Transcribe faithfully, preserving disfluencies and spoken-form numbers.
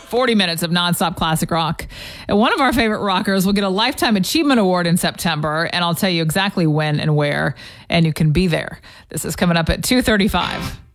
forty minutes of nonstop classic rock. And one of our favorite rockers will get a Lifetime Achievement Award in September, and I'll tell you exactly when and where, and you can be there. This is coming up at two thirty-five.